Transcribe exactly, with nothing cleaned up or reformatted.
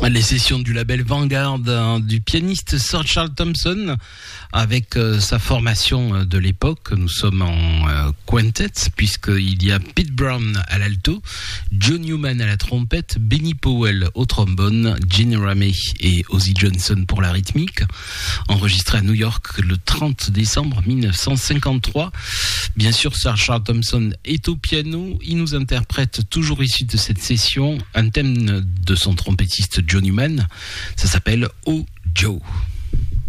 Les sessions du label Vanguard hein, du pianiste Sir Charles Thompson avec euh, sa formation de l'époque. Nous sommes en euh, quintet puisqu'il y a Pete Brown à l'alto, Joe Newman à la trompette, Benny Powell au trombone, Gene Ramey et Ozzy Johnson pour la rythmique. Enregistré à New York le trente décembre dix-neuf cent cinquante-trois. Bien sûr, Sir Charles Thompson est au piano. Il nous interprète, toujours issu de cette session, un thème de son trompettiste Joe Newman. Ça s'appelle Oh Joe.